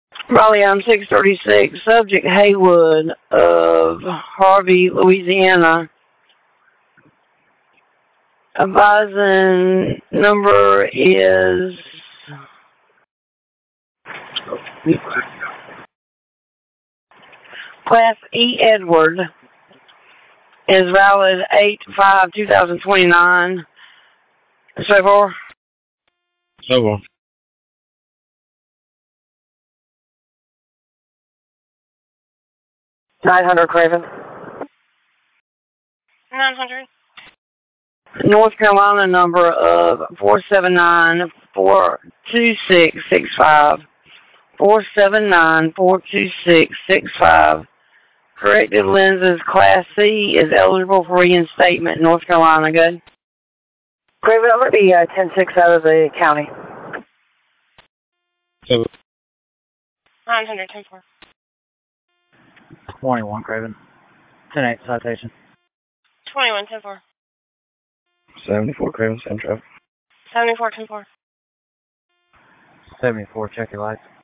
Raleigh on 636, subject Haywood of Harvey, Louisiana. Advising number is Class E Edward. Is valid 8/5/2029. So far. So far. 900 Craven. 900. North Carolina number of 479-42665. 479-42665. Corrected lenses Class C is eligible for reinstatement. North Carolina, good? Craven, I'm going to be 10-6 out of the county. So 900, 10-4. 21 Craven. 10-8 citation. 21, 10-4. 74 Craven, same traffic. 74, 10-4. 74, check your lights.